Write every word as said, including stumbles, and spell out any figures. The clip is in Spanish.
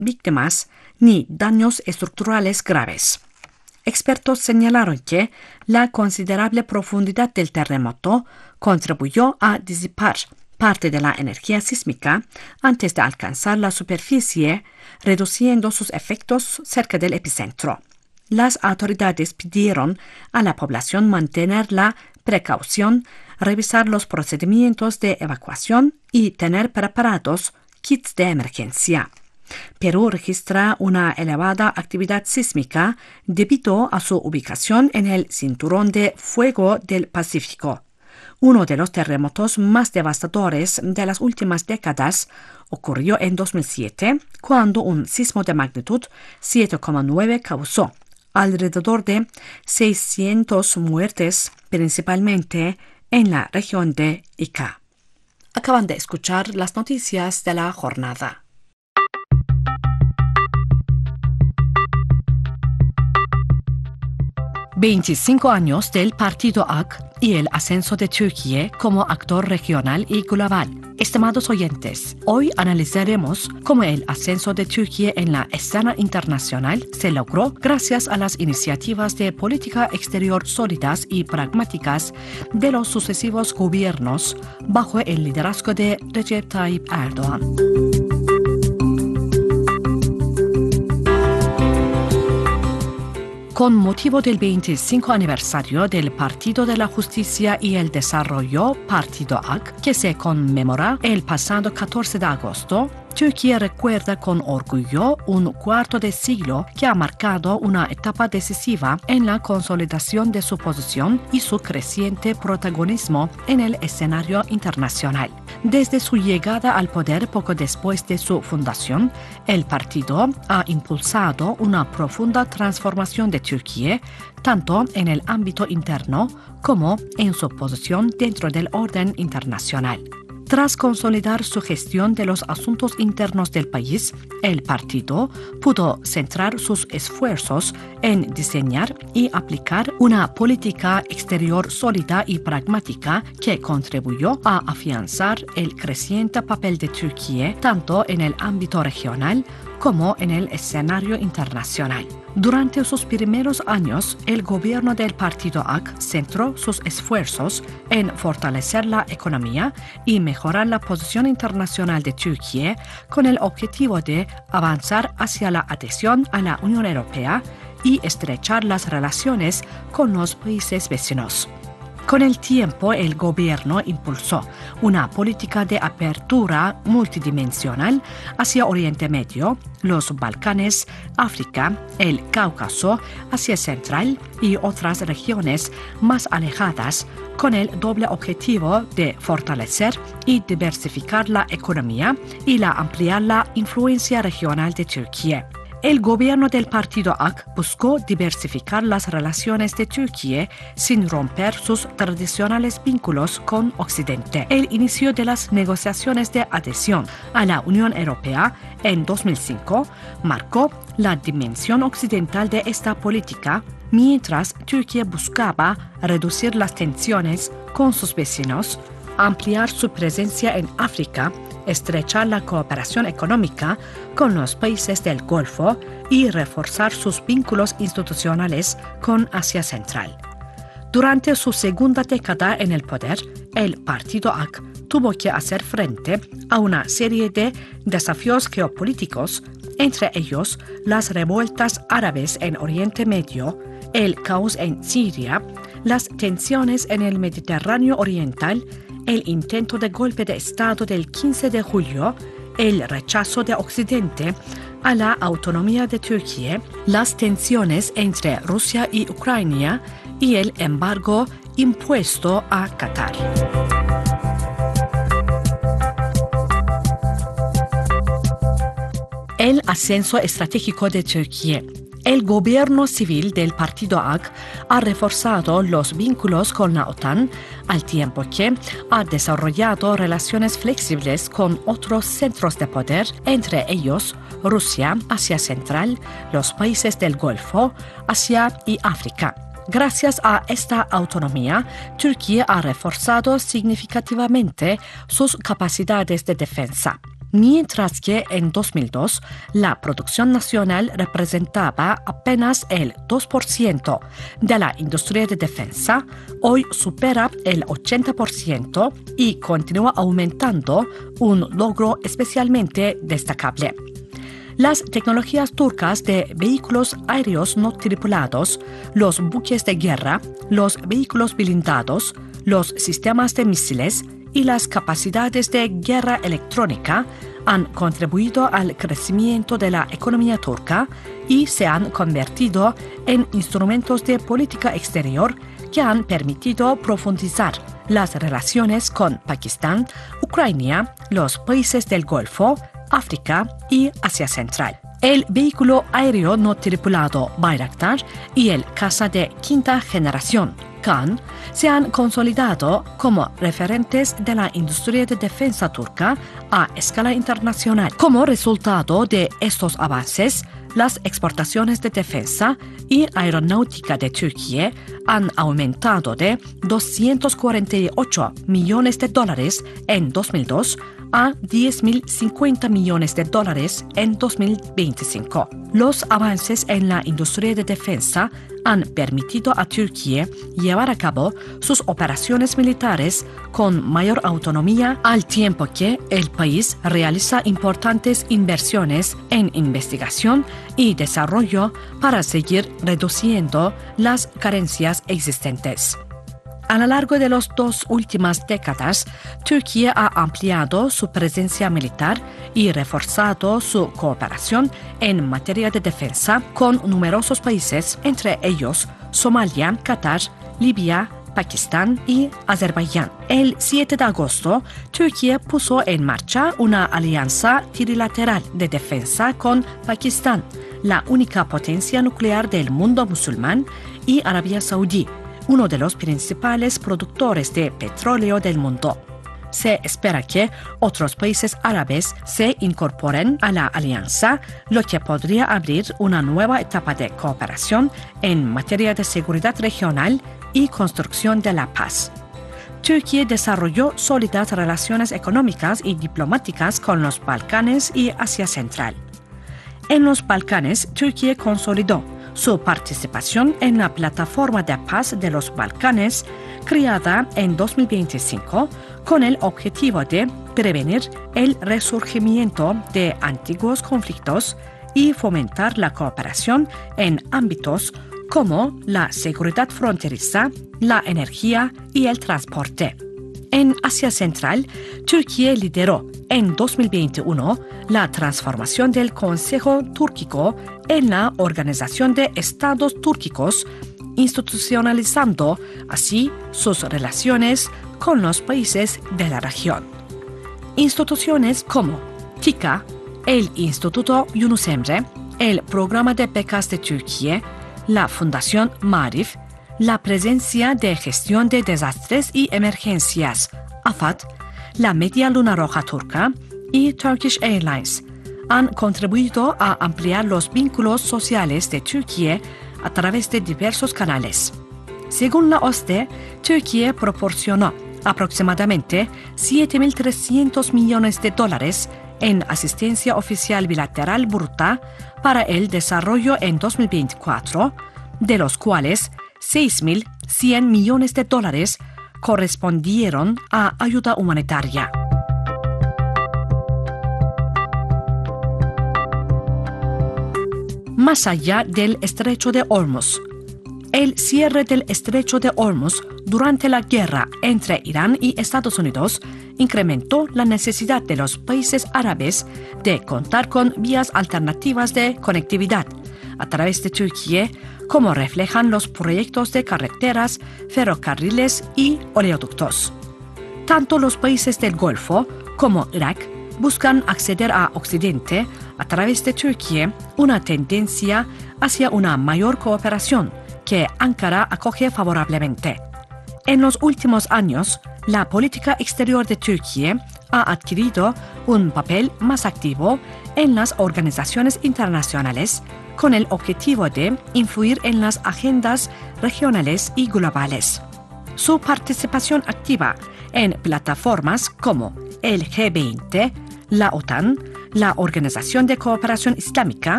víctimas ni daños estructurales graves. Expertos señalaron que la considerable profundidad del terremoto contribuyó a disipar parte de la energía sísmica antes de alcanzar la superficie, reduciendo sus efectos cerca del epicentro. Las autoridades pidieron a la población mantener la precaución, revisar los procedimientos de evacuación y tener preparados kits de emergencia. Perú registra una elevada actividad sísmica debido a su ubicación en el cinturón de fuego del Pacífico. Uno de los terremotos más devastadores de las últimas décadas ocurrió en dos mil siete, cuando un sismo de magnitud siete coma nueve causó alrededor de seiscientas muertes, principalmente en la región de Ica. Acaban de escuchar las noticias de la jornada. veinticinco años del partido A K y el ascenso de Turquía como actor regional y global. Estimados oyentes, hoy analizaremos cómo el ascenso de Turquía en la escena internacional se logró gracias a las iniciativas de política exterior sólidas y pragmáticas de los sucesivos gobiernos bajo el liderazgo de Recep Tayyip Erdoğan. Con motivo del veinticinco aniversario del Partido de la Justicia y el Desarrollo, Partido A K, que se conmemora el pasado catorce de agosto, Turquía recuerda con orgullo un cuarto de siglo que ha marcado una etapa decisiva en la consolidación de su posición y su creciente protagonismo en el escenario internacional. Desde su llegada al poder poco después de su fundación, el partido ha impulsado una profunda transformación de Turquía, tanto en el ámbito interno como en su posición dentro del orden internacional. Tras consolidar su gestión de los asuntos internos del país, el partido pudo centrar sus esfuerzos en diseñar y aplicar una política exterior sólida y pragmática que contribuyó a afianzar el creciente papel de Turquía tanto en el ámbito regional como en el escenario internacional. Durante sus primeros años, el gobierno del partido A K centró sus esfuerzos en fortalecer la economía y mejorar la posición internacional de Turquía con el objetivo de avanzar hacia la adhesión a la Unión Europea y estrechar las relaciones con los países vecinos. Con el tiempo, el gobierno impulsó una política de apertura multidimensional hacia Oriente Medio, los Balcanes, África, el Cáucaso, Asia Central y otras regiones más alejadas, con el doble objetivo de fortalecer y diversificar la economía y la ampliar la influencia regional de Turquía. El gobierno del partido A K buscó diversificar las relaciones de Turquía sin romper sus tradicionales vínculos con Occidente. El inicio de las negociaciones de adhesión a la Unión Europea en dos mil cinco marcó la dimensión occidental de esta política, mientras Turquía buscaba reducir las tensiones con sus vecinos, ampliar su presencia en África, estrechar la cooperación económica con los países del Golfo y reforzar sus vínculos institucionales con Asia Central. Durante su segunda década en el poder, el partido A K tuvo que hacer frente a una serie de desafíos geopolíticos, entre ellos las revueltas árabes en Oriente Medio, el caos en Siria, las tensiones en el Mediterráneo Oriental, el intento de golpe de Estado del quince de julio, el rechazo de Occidente a la autonomía de Turquía, las tensiones entre Rusia y Ucrania y el embargo impuesto a Qatar. El ascenso estratégico de Turquía. El gobierno civil del partido A K ha reforzado los vínculos con la OTAN, al tiempo que ha desarrollado relaciones flexibles con otros centros de poder, entre ellos Rusia, Asia Central, los países del Golfo, Asia y África. Gracias a esta autonomía, Turquía ha reforzado significativamente sus capacidades de defensa. mientras que en dos mil dos la producción nacional representaba apenas el dos por ciento de la industria de defensa, hoy supera el ochenta por ciento y continúa aumentando, un logro especialmente destacable. Las tecnologías turcas de vehículos aéreos no tripulados, los buques de guerra, los vehículos blindados, los sistemas de misiles y las capacidades de guerra electrónica han contribuido al crecimiento de la economía turca y se han convertido en instrumentos de política exterior que han permitido profundizar las relaciones con Pakistán, Ucrania, los países del Golfo, África y Asia Central. El vehículo aéreo no tripulado Bayraktar y el caza de quinta generación Kan se han consolidado como referentes de la industria de defensa turca a escala internacional. Como resultado de estos avances, las exportaciones de defensa y aeronáutica de Turquía han aumentado de doscientos cuarenta y ocho millones de dólares en dos mil dos a diez mil cincuenta millones de dólares en dos mil veinticinco. Los avances en la industria de defensa han permitido a Turquía llevar a cabo sus operaciones militares con mayor autonomía al tiempo que el país realiza importantes inversiones en investigación y desarrollo para seguir reduciendo las carencias existentes. A lo largo de las dos últimas décadas, Turquía ha ampliado su presencia militar y reforzado su cooperación en materia de defensa con numerosos países, entre ellos Somalia, Qatar, Libia, Pakistán y Azerbaiyán. El siete de agosto, Turquía puso en marcha una alianza trilateral de defensa con Pakistán, la única potencia nuclear del mundo musulmán, y Arabia Saudí, uno de los principales productores de petróleo del mundo. Se espera que otros países árabes se incorporen a la alianza, lo que podría abrir una nueva etapa de cooperación en materia de seguridad regional y construcción de la paz. Turquía desarrolló sólidas relaciones económicas y diplomáticas con los Balcanes y Asia Central. En los Balcanes, Turquía consolidó su participación en la Plataforma de Paz de los Balcanes, creada en dos mil veinticinco, con el objetivo de prevenir el resurgimiento de antiguos conflictos y fomentar la cooperación en ámbitos como la seguridad fronteriza, la energía y el transporte. En Asia Central, Turquía lideró en dos mil veintiuno la transformación del Consejo Túrquico en la Organización de Estados Túrquicos, institucionalizando así sus relaciones con los países de la región. Instituciones como TİKA, el Instituto Yunus Emre, el Programa de Becas de Turquía, la Fundación Marif, la Presencia de Gestión de Desastres y Emergencias, AFAD, la Media Luna Roja Turca y Turkish Airlines han contribuido a ampliar los vínculos sociales de Turquía a través de diversos canales. Según la OSCE, Turquía proporcionó aproximadamente siete mil trescientos millones de dólares en asistencia oficial bilateral bruta para el desarrollo en dos mil veinticuatro, de los cuales seis mil cien millones de dólares correspondieron a ayuda humanitaria. Más allá del Estrecho de Hormuz. El cierre del Estrecho de Hormuz durante la guerra entre Irán y Estados Unidos incrementó la necesidad de los países árabes de contar con vías alternativas de conectividad a través de Turquía, como reflejan los proyectos de carreteras, ferrocarriles y oleoductos. Tanto los países del Golfo como Irak buscan acceder a Occidente a través de Turquía, una tendencia hacia una mayor cooperación que Ankara acoge favorablemente. En los últimos años, la política exterior de Turquía ha adquirido un papel más activo en las organizaciones internacionales con el objetivo de influir en las agendas regionales y globales. Su participación activa en plataformas como el G veinte, la OTAN, la Organización de Cooperación Islámica